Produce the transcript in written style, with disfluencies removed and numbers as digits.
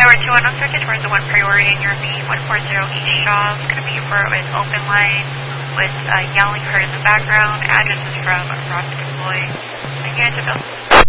Tower 21 circuit towards the 1 priority in your V140 East Shaw. It's going to be for an open line with yelling heard in the background. Address is from Ross Deploy. Unit to Bill.